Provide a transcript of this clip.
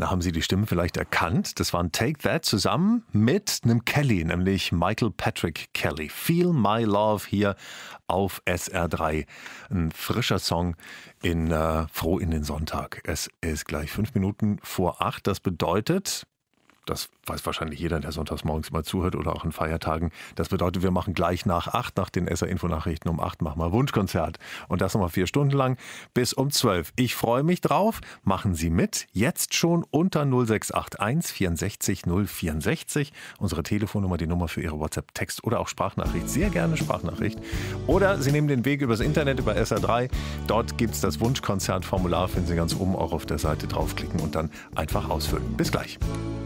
Na, haben Sie die Stimme vielleicht erkannt? Das waren Take That zusammen mit einem Kelly, nämlich Michael Patrick Kelly. Feel My Love hier auf SR3. Ein frischer Song froh in den Sonntag. Es ist gleich 5 Minuten vor 8. Das bedeutet, das weiß wahrscheinlich jeder, der sonntags morgens mal zuhört oder auch an Feiertagen. Das bedeutet, wir machen gleich nach 8, nach den SR-Info-Nachrichten um 8, machen wir Wunschkonzert. Und das nochmal 4 Stunden lang bis um 12. Ich freue mich drauf. Machen Sie mit. Jetzt schon unter 0681 64 064. Unsere Telefonnummer, die Nummer für Ihre WhatsApp-Text oder auch Sprachnachricht. Sehr gerne Sprachnachricht. Oder Sie nehmen den Weg übers Internet, über SR3. Dort gibt es das Wunschkonzertformular. Finden Sie ganz oben auch auf der Seite draufklicken und dann einfach ausfüllen. Bis gleich.